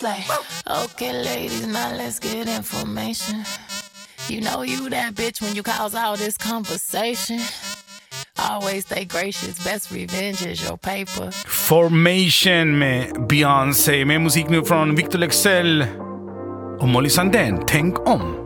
Like, okay, ladies, now let's get information. You know you that bitch when you cause all this conversation. Always stay gracious, best revenge is your paper. Formation med Beyoncé, med musik nu från Victor Leksell och Molly Sandén. Tänk om.